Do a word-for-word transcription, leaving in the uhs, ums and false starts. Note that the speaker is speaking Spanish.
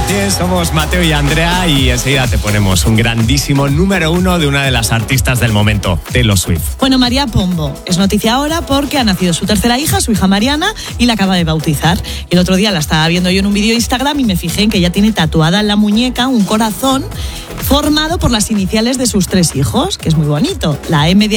Así es, somos Mateo y Andrea y enseguida te ponemos un grandísimo número uno de una de las artistas del momento, Taylor Swift. Bueno, María Pombo es noticia ahora porque ha nacido su tercera hija, su hija Mariana, y la acaba de bautizar. El otro día la estaba viendo yo en un vídeo de Instagram y me fijé en que ella tiene tatuada en la muñeca un corazón formado por las iniciales de sus tres hijos, que es muy bonito. La M de